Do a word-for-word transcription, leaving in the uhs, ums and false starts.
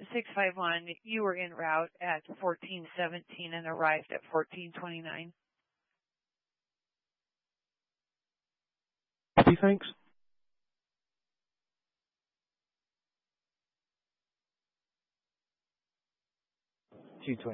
six five one, you were en route at fourteen seventeen and arrived at fourteen twenty-nine. Copy, thanks. two twenty.